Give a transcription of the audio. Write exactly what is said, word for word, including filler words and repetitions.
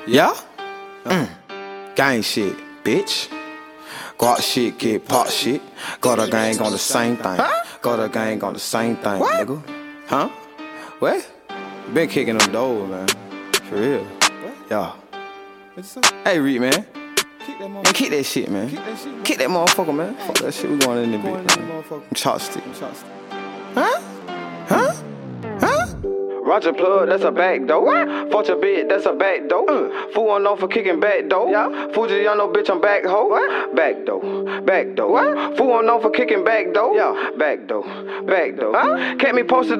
Yeah? Mm. Gang shit, bitch. Guap shit, get pop shit. Got a gang on the same thing. Huh? Got a gang on the same thing, what? Nigga. Huh? What? Been kicking them doors, man. For real. What? Yeah. Hey, Reed, man. Kick that man, kick that shit, man. Kick that, shit, man. Kick that motherfucker, man. Fuck that shit. We going in the bitch. Chopstick. Huh? Huh? Huh? Roger plug, that's a back door. What? Fuck your bitch, that's a back door. Uh. Fool on known for kicking back door. Yeah. Fuji, y'all know bitch, I'm back hoe. What? Back door, back door. What? Fool on known for kicking back door. Yeah. Back door, back door. Huh? Kept me posted